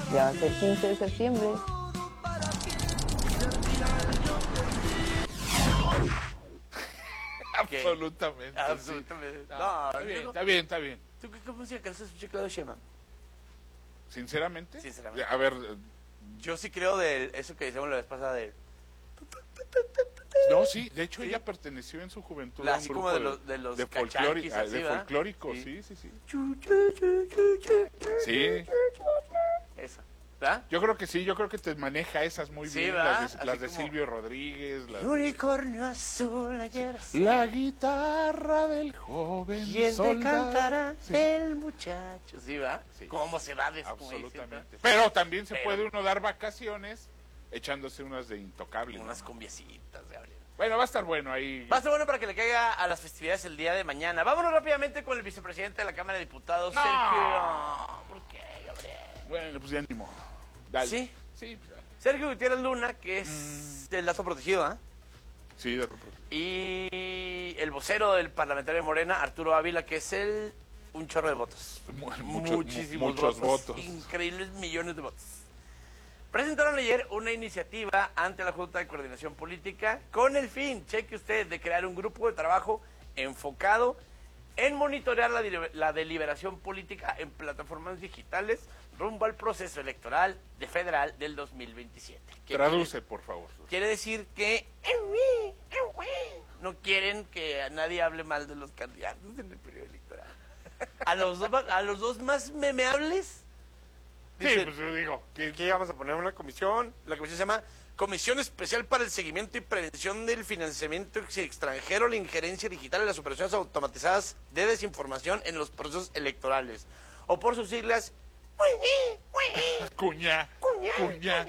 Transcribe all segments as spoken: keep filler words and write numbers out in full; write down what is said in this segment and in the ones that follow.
Ya va a ser quince de septiembre. Absolutamente. Absolutamente. Sí. No, No, está bien, yo- está bien, está bien. ¿Tú qué, qué música crees que escucha Claudio Sheinbaum? ¿Sinceramente? Sinceramente. A ver, Yo sí creo de eso que decíamos la vez pasada de... no, sí, de hecho ¿Sí? ella perteneció en su juventud La- a un así grupo como de los- de los folclóri- cachanquis, ah, así, de ¿verdad? folclórico, Sí. sí, sí, sí. Chu, chu, chu, chu, chu, chu, Sí. Esa, ¿verdad? Yo creo que sí, yo creo que te maneja esas muy Sí, bien, ¿verdad? las de, Así las de como- Silvio Rodríguez, las de- Unicornio azul ayer. La guitarra del joven ¿Quién te soldado. cantará? Sí, El muchacho. ¿Sí, va? Sí. ¿Cómo se va de absolutamente. Pero también se Pero- puede uno dar vacaciones echándose unas de intocable. Unas ¿no? cumbiecitas, Gabriel. Bueno, va a estar bueno ahí. Va a ser bueno para que le caiga a las festividades el día de mañana. Vámonos rápidamente con el vicepresidente de la Cámara de Diputados, No. Sergio. ¿Por qué, Gabriel? Bueno, pues ya ni modo. Dale. ¿Sí? Sí, pues, dale. Sergio Gutiérrez Luna, que es del dato protegido, ¿ah? Sí, de repente. Y el vocero del parlamentario de Morena, Arturo Ávila, que es el un chorro de votos. Mu- muchos- Muchísimos muchos votos. votos. Increíbles millones de votos. Presentaron ayer una iniciativa ante la Junta de Coordinación Política con el fin, cheque usted, de crear un grupo de trabajo enfocado en monitorear la, deliber- la deliberación política en plataformas digitales rumbo al proceso electoral de federal del dos mil veintisiete. ¿Qué Traduce, por favor. Quiere, quiere decir que no quieren que a nadie hable mal de los candidatos en el periodo electoral. A los dos, a los dos más memeables. Sí, dicen, pues yo digo. Que, aquí vamos a poner una comisión. La comisión se llama Comisión Especial para el Seguimiento y Prevención del Financiamiento Extranjero, la Injerencia Digital y las Operaciones Automatizadas de Desinformación en los Procesos Electorales. O por sus siglas, cuña, cuña.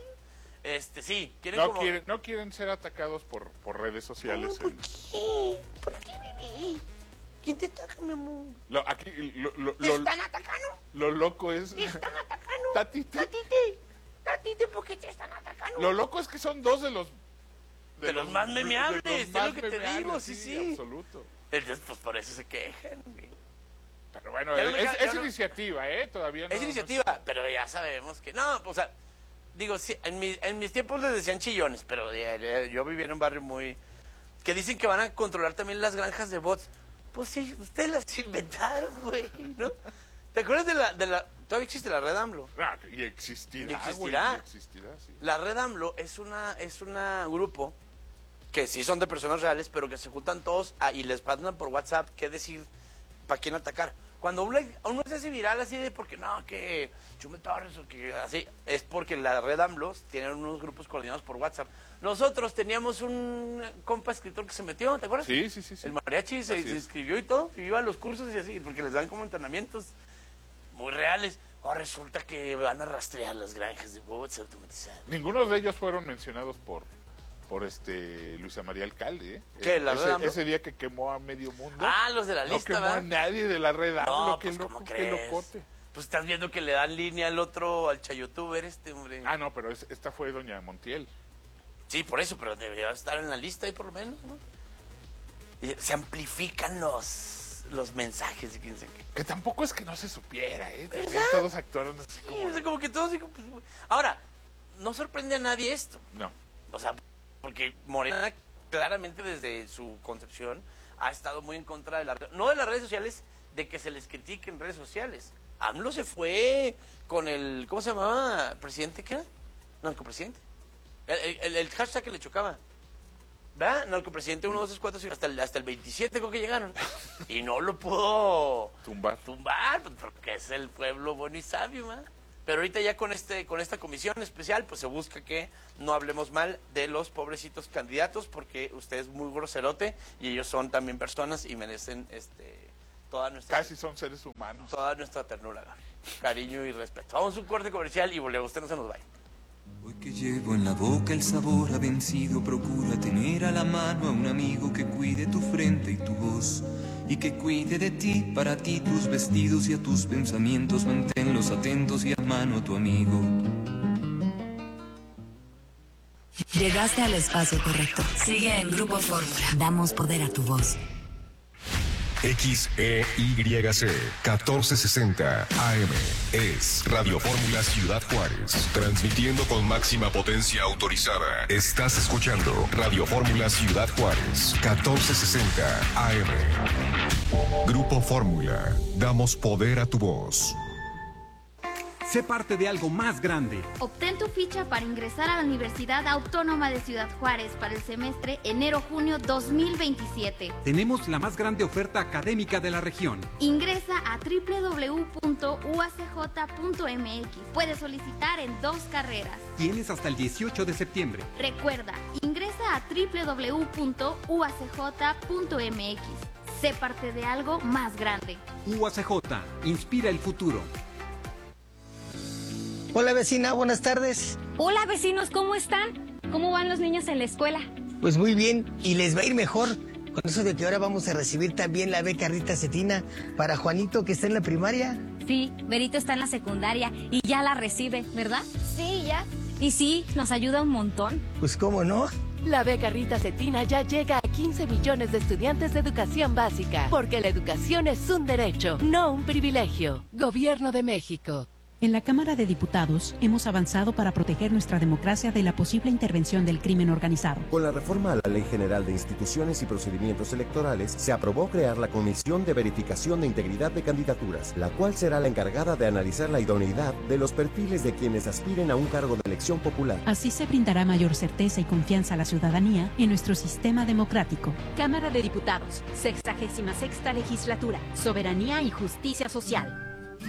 este sí, quieren No como... quieren, no quieren ser atacados por, por redes sociales. ¿Por en- qué? ¿Por qué, bebé? ¿Quién te ataca, mi amor? lo, aquí, lo, lo, ¿Te lo- están atacando? lo loco es. ¿Te están atacando? Tatite. Tatite, tatite, ¿por qué te están atacando? Lo loco es que son dos de los. De los más memeables, de los es más lo que te memeables, digo, sí, sí. Absoluto. Entonces, pues por eso se quejan, güey. Pero bueno, Ya no me es, ca- es ya no- iniciativa, ¿eh? Todavía no. Es iniciativa, pero ya sabemos que no, o sea, digo, sí, en, mi- en mis tiempos les decían chillones, pero ya- ya- yo vivía en un barrio muy... que dicen que van a controlar también las granjas de bots. Pues sí, ustedes las inventaron, güey, ¿no? ¿Te acuerdas de la... de la todavía existe la Red AMLO? Ah, y existirá. Y güey, existirá. y existirá, sí. La Red AMLO es una es una grupo que sí son de personas reales, pero que se juntan todos a- y les mandan por WhatsApp qué decir, para quién atacar. Cuando uno, uno se hace viral así de porque no, que Chumel Torres o que así, es porque la Red AMLO tiene unos grupos coordinados por WhatsApp. Nosotros teníamos un compa escritor que se metió, ¿te acuerdas? Sí, sí, sí, sí. El mariachi se, Así se es. inscribió y todo, y iba a los cursos y así, porque les dan como entrenamientos muy reales. Ahora resulta que van a rastrear las granjas de bots automatizadas. Ninguno de ellos fueron mencionados por por este Luisa María Alcalde, ¿eh? ¿Qué, la ese, Red AMLO? ese día que quemó a medio mundo. Ah, los de la no lista, quemó ¿verdad? a nadie de la red AMLO, No, qué pues, loco, ¿cómo qué crees? locote. Pues estás viendo que le dan línea al otro, al chayoutuber este, hombre. Ah, no, pero es- esta fue doña Montiel. Sí, por eso, pero debería estar en la lista ahí por lo menos, ¿no? Y se amplifican los, los mensajes, fíjense que... Que tampoco es que no se supiera, ¿eh? También ¿Verdad? todos actuaron así Sí, como... o sea, como que todos digo, pues, ahora, no sorprende a nadie esto. No. O sea, porque Morena claramente desde su concepción ha estado muy en contra de las redes, no de las redes sociales, de que se les critique en redes sociales. AMLO se fue con el, ¿cómo se llamaba? ¿Presidente qué era? Narcopresidente. El, el, el hashtag que le chocaba. ¿Verdad? Narcopresidente uno, dos, tres, cuatro, cinco, hasta el, hasta el veintisiete creo que llegaron. Y no lo pudo Tumbar. tumbar, pues, porque es el pueblo bueno y sabio, ¿verdad? Pero ahorita ya con este con esta comisión especial, pues se busca que no hablemos mal de los pobrecitos candidatos, porque usted es muy groserote y ellos son también personas y merecen este toda nuestra Casi son seres humanos. toda nuestra ternura, cariño y respeto. Vamos a un corte comercial y volvemos, usted no se nos vaya. Hoy que llevo en la boca el sabor ha vencido, procura tener a la mano a un amigo que cuide tu frente y tu voz, y que cuide de ti, para ti, tus vestidos y a tus pensamientos, manténlos atentos y a mano a tu amigo. Llegaste al espacio correcto. Sigue en Grupo Fórmula. Damos poder a tu voz. X E Y C catorce sesenta A M. Es Radio Fórmula Ciudad Juárez. Transmitiendo con máxima potencia autorizada. Estás escuchando Radio Fórmula Ciudad Juárez. catorce sesenta A M. Grupo Fórmula. Damos poder a tu voz. Sé parte de algo más grande. Obtén tu ficha para ingresar a la Universidad Autónoma de Ciudad Juárez para el semestre enero-junio dos mil veintisiete. Tenemos la más grande oferta académica de la región. Ingresa a doble u doble u doble u punto u a c j punto m x. Puedes solicitar en dos carreras. Tienes hasta el dieciocho de septiembre. Recuerda, ingresa a doble u doble u doble u punto u a c j punto m x. Sé parte de algo más grande. U A C J, inspira el futuro. Hola vecina, buenas tardes. Hola vecinos, ¿cómo están? ¿Cómo van los niños en la escuela? Pues muy bien, y les va a ir mejor con eso de que ahora vamos a recibir también la beca Rita Cetina para Juanito, que está en la primaria. Sí, Berito está en la secundaria y ya la recibe, ¿verdad? Sí, ya. Y sí, nos ayuda un montón. Pues cómo no. La beca Rita Cetina ya llega a quince millones de estudiantes de educación básica, porque la educación es un derecho, no un privilegio. Gobierno de México. En la Cámara de Diputados hemos avanzado para proteger nuestra democracia de la posible intervención del crimen organizado. Con la reforma a la Ley General de Instituciones y Procedimientos Electorales, se aprobó crear la Comisión de Verificación de Integridad de Candidaturas, la cual será la encargada de analizar la idoneidad de los perfiles de quienes aspiren a un cargo de elección popular. Así se brindará mayor certeza y confianza a la ciudadanía en nuestro sistema democrático. Cámara de Diputados, sexagésima sexta legislatura, Soberanía y Justicia Social.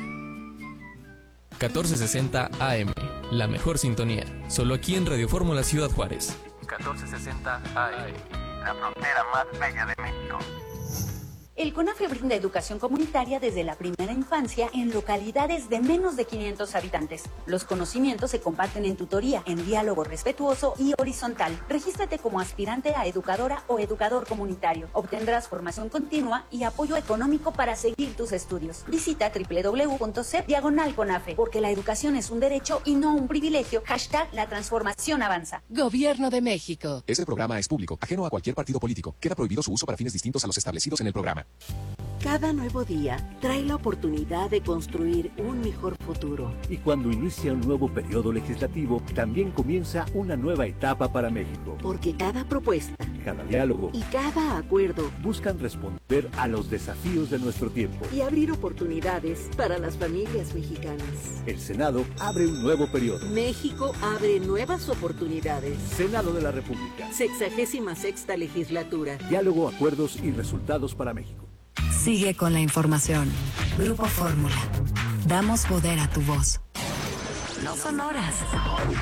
catorce sesenta A M, la mejor sintonía, solo aquí en Radio Fórmula Ciudad Juárez. catorce sesenta A M, la frontera más bella de México. El CONAFE brinda educación comunitaria desde la primera infancia en localidades de menos de quinientos habitantes. Los conocimientos se comparten en tutoría, en diálogo respetuoso y horizontal. Regístrate como aspirante a educadora o educador comunitario. Obtendrás formación continua y apoyo económico para seguir tus estudios. Visita doble u doble u doble u punto c diagonal CONAFE, porque la educación es un derecho y no un privilegio. Hashtag la transformación avanza. Gobierno de México. Este programa es público, ajeno a cualquier partido político. Queda prohibido su uso para fines distintos a los establecidos en el programa. Cada nuevo día trae la oportunidad de construir un mejor futuro. Y cuando inicia un nuevo periodo legislativo, también comienza una nueva etapa para México. Porque cada propuesta, cada diálogo y cada acuerdo buscan responder a los desafíos de nuestro tiempo y abrir oportunidades para las familias mexicanas. El Senado abre un nuevo periodo. México abre nuevas oportunidades. Senado de la República. Sexagésima sexta legislatura. Diálogo, acuerdos y resultados para México. Sigue con la información. Grupo Fórmula. Damos poder a tu voz. No son horas,